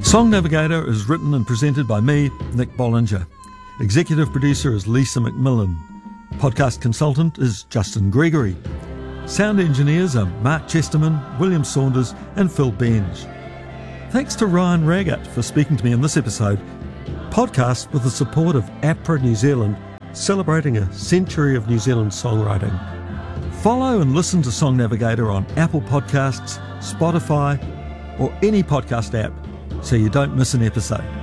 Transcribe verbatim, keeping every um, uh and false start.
Song Navigator is written and presented by me, Nick Bollinger. Executive producer is Lisa McMillan. Podcast consultant is Justin Gregory. Sound engineers are Mark Chesterman, William Saunders and Phil Benge. Thanks to Ryan Raggett for speaking to me in this episode. Podcast with the support of APRA New Zealand, celebrating a century of New Zealand songwriting. Follow and listen to Song Navigator on Apple Podcasts, Spotify or any podcast app so you don't miss an episode.